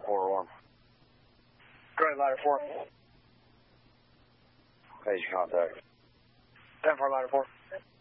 401. Go ahead, ladder 4. Page contact. 10-4, ladder 4.